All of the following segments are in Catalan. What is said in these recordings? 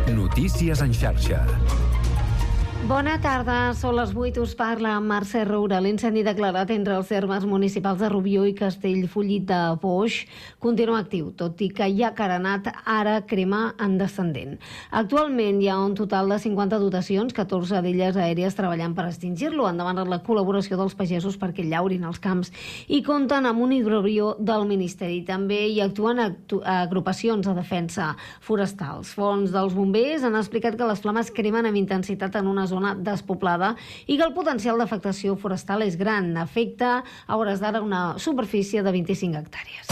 Notícies en xarxa. Bona tarda, són les 8, us parla Mercè Roura. L'incendi declarat entre els termes municipals de Rubió i Castellfollit de Boix continua actiu, tot i que ja carenat ara crema en descendent. Actualment hi ha un total de 50 dotacions, 14 d'elles aèries treballant per extingir-lo. Han demanat la col·laboració dels pagesos perquè llaurin els camps i compten amb un hidroavió del Ministeri. També hi actuen agrupacions de defensa forestals. Fonts dels bombers han explicat que les flames cremen amb intensitat en una zona despoblada i que el potencial d'afectació forestal és gran. Afecta a hores d'ara una superfície de 25 hectàrees.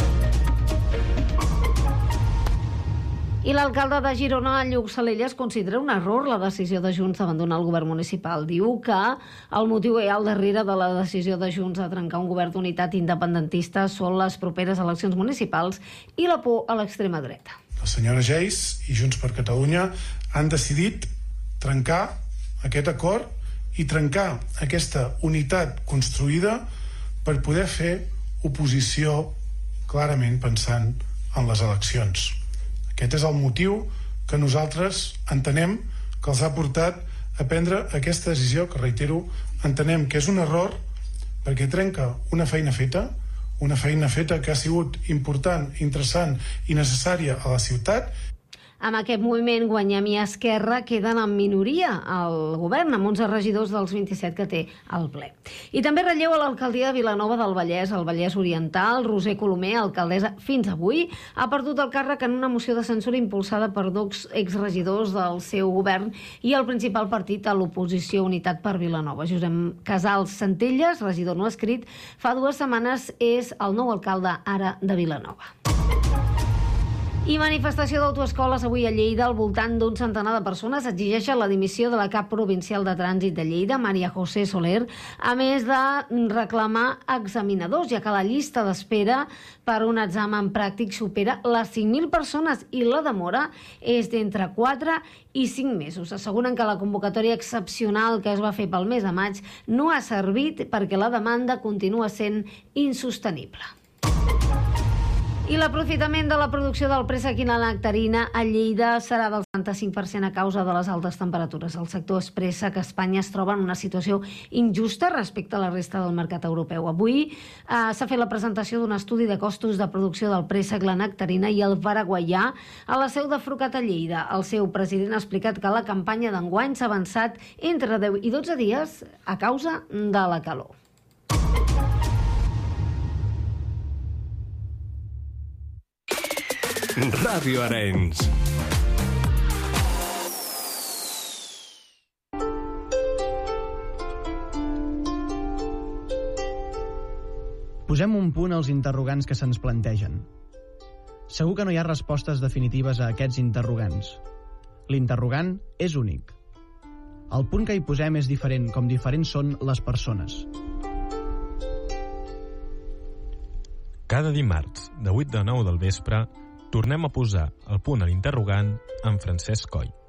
I l'alcalde de Girona, Lluc Salellas, considera un error la decisió de Junts d'abandonar el govern municipal. Diu que el motiu real darrere de la decisió de Junts de trencar un govern d'unitat independentista són les properes eleccions municipals i la por a l'extrema dreta. La senyora Geis i Junts per Catalunya han decidit trencar aquest acord i trencar aquesta unitat construïda per poder fer oposició clarament pensant en les eleccions. Aquest és el motiu que nosaltres entenem que els ha portat a prendre aquesta decisió, que reitero, entenem que és un error perquè trenca una feina feta que ha sigut important, interessant i necessària a la ciutat. Amb aquest moviment Guanyem i Esquerra queden en minoria al govern, amb 11 regidors dels 27 que té al ple. I també relleu a l'alcaldia de Vilanova del Vallès, al Vallès Oriental. Roser Colomer, alcaldessa fins avui, ha perdut el càrrec en una moció de censura impulsada per 2 exregidors del seu govern i el principal partit a l'oposició, Unitat per Vilanova. Josep Casals Centelles, regidor no escrit, fa 2 setmanes és el nou alcalde ara de Vilanova. I manifestació d'autoescoles avui a Lleida. Al voltant d'un centenar de persones exigeixen la dimissió de la cap provincial de trànsit de Lleida, Maria José Soler, a més de reclamar examinadors, ja que la llista d'espera per un examen pràctic supera les 5.000 persones i la demora és d'entre 4 i 5 mesos. Asseguren que la convocatòria excepcional que es va fer pel mes de maig no ha servit perquè la demanda continua sent insostenible. I l'aprofitament de la producció del préssec i la nectarina a Lleida serà del 75% a causa de les altes temperatures. El sector préssec a Espanya es troba en una situació injusta respecte a la resta del mercat europeu. Avui s'ha fet la presentació d'un estudi de costos de producció del préssec, la nectarina i el paraguaià a la seu de Frucat a Lleida. El seu president ha explicat que la campanya d'enguany s'ha avançat entre 10 i 12 dies a causa de la calor. Ràdio Arenys. Posem un punt als interrogants que se'ns plantegen. Segur que no hi ha respostes definitives a aquests interrogants. L'interrogant és únic. El punt que hi posem és diferent, com diferents són les persones. Cada dimarts, de 8 a 9 del vespre, tornem a posar el punt a l'interrogant amb Francesc Coll.